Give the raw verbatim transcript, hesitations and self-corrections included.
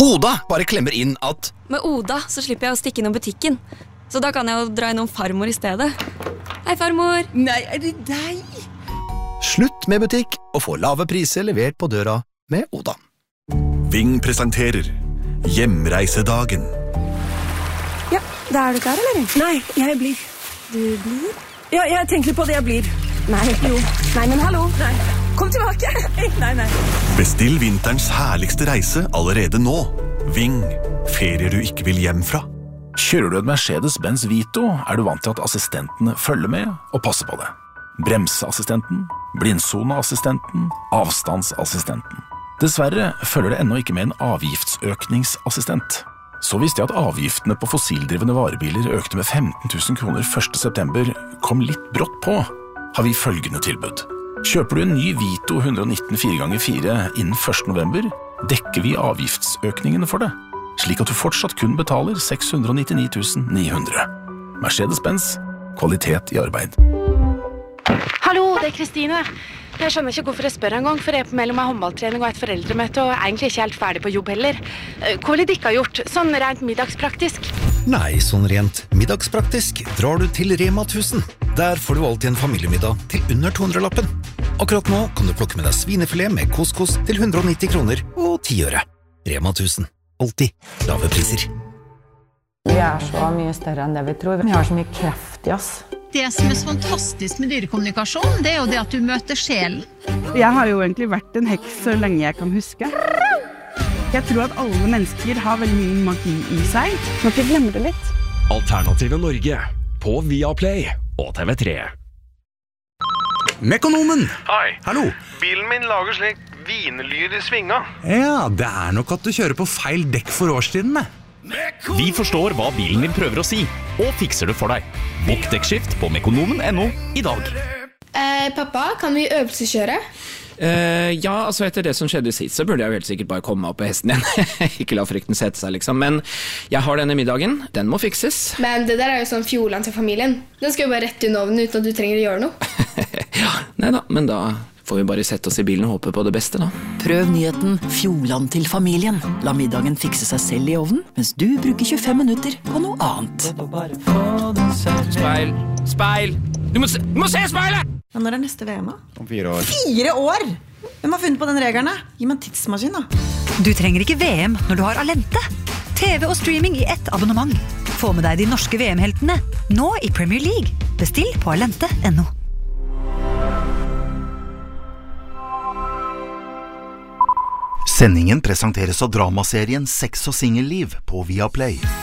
Oda bare klemmer inn at Med Oda så slipper jeg å stikke innom butikken. Så da kan jeg jo dra innom farmor i stedet. Hei, farmor! Nei, er det deg? slutt med butikk og få lave priser levert på døra med Oda. Ving presenterer Hjemreisedagen. Ja, da er du klar, eller? Nei, jeg blir. Du blir? Ja, jeg tenker litt på det jeg blir. Nei, jo. Nei, men hallo. Nei. Kom tilbake. Nei, nei. Bestill vinterens herligste reise allerede nå. Ving, ferier du ikke vil hjem fra. Kjører du en Mercedes-Benz Vito, er du vant til at assistentene følger med og passer på det. Bremseassistenten, blindsoneassistenten, avstandsassistenten. Dessverre følger det ennå ikke med en avgiftsøkningsassistent. Så visste jeg at avgiftene på fossildrivende varebiler økte med femten tusen kroner første september, kom litt brått på, har vi følgende tilbud. Kjøper du en ny Vito one nineteen fire ganger fire innen første november, dekker vi avgiftsøkningene for det, slik at du fortsatt kun betaler seks hundre nittini tusen ni hundre. Mercedes-Benz, kvalitet i arbeid. Hallo, det er Kristine. Jeg skjønner ikke hvorfor jeg spør en gang, for jeg er på mellom en håndballtrening og et foreldremøte, og er egentlig ikke helt ferdig på jobb heller. Hva vil dere ha gjort, sånn rent middagspraktisk? Nei, sånn rent middagspraktisk drar du til Rema tusen. Der får du alltid en familiemiddag til under to hundre-lappen. Akkurat nå kan du plukke med deg svinefilet med couscous til hundre nitti kroner og ti øre. Rema tusen. Alltid lave priser. Vi er så mye større enn det vi tror. Vi har så mye kraft i oss. Det som er så fantastisk med dyrekommunikasjon, det er jo det at du møter sjelen. Jeg har jo egentlig vært en heks så lenge jeg kan huske. Jeg tror at alle mennesker har veldig mye magi i seg. Må ikke glemme det litt. Alternative Norge på Viaplay og T V tre. Mekonomen! Hei. Hallo. Bilen min lager slik vinlyd i svinga. Ja, det er nok at du kjører på feil dekk for årstidene. Vi forstår hva bilen din prøver å si, og fikser det for deg. Bok dekkskift på mekonomen punktum no i dag. Eh, pappa, kan vi øvelseskjøre? Uh, ja, altså etter det som skjedde sist, så burde jeg jo helt sikkert bare komme meg opp på hesten igjen. Ikke la frykten sette seg, liksom. Men jeg har denne middagen, den må fikses. Men det der er jo sånn fjoland til familien. Den skal jo bare rette under ovnen uten at du trenger å gjøre noe. Ja, neida, men da får vi bare sette oss i bilen og håpe på det beste, da. Prøv nyheten Fjoland til familien. La middagen fikse seg selv i ovnen, mens du bruker tjuefem minutter på noe annet. Speil, speil! Du må se, du må se speilet! Men når er neste V M da? Om fire år. Fire år? Hvem har funnet på den reglene? Gi meg en tidsmaskin da. Du trenger ikke V M når du har Alente. T V og streaming i ett abonnement. Få med deg de norske V M-heltene, nå i Premier League. Bestill på alente punktum no. Sendingen presenteres av dramaserien Sex og singelliv på Viaplay.